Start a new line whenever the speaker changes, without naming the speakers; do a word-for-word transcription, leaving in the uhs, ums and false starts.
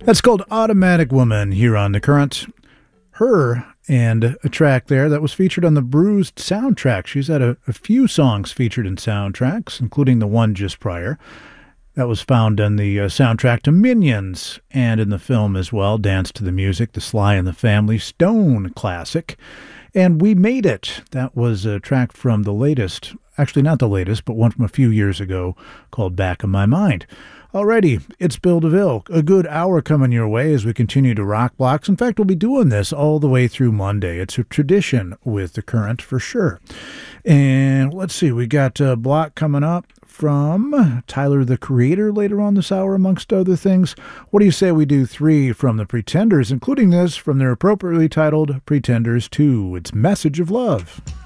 That's called Automatic Woman here on The Current. Her and a track there that was featured on the Bruised soundtrack. She's had a, a few songs featured in soundtracks, including the one just prior. That was found in the uh, soundtrack to Minions and in the film as well, Dance to the Music, the Sly and the Family Stone classic. And We Made It. That was a track from the latest, actually not the latest, but one from a few years ago called Back in My Mind. Alrighty, it's Bill DeVille. A good hour coming your way as we continue to rock blocks. In fact, we'll be doing this all the way through Monday. It's a tradition with The Current for sure. And let's see, we got a block coming up from Tyler, the Creator, later on this hour, amongst other things. What do you say we do three from the Pretenders, including this from their appropriately titled Pretenders two, It's Message of Love.